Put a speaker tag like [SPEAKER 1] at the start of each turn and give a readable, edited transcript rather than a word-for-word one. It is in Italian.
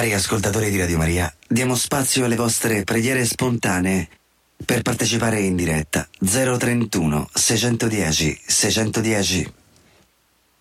[SPEAKER 1] Cari ascoltatori di Radio Maria, diamo spazio alle vostre preghiere spontanee. Per partecipare in diretta 031 610 610.